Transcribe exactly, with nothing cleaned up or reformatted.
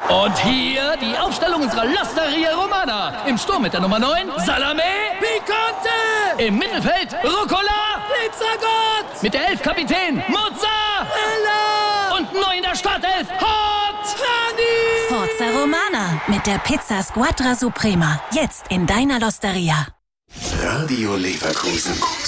Und hier die Aufstellung unserer L'Osteria Romana. Im Sturm mit der Nummer neun, Salame. Picante! Im Mittelfeld, Rucola. Pizzagott! Mit der elf Kapitän, Mozzarella. Und neu in der Startelf, Hot Honey! Forza Romana mit der Pizza Squadra Suprema. Jetzt in deiner L'Osteria. Radio Leverkusen.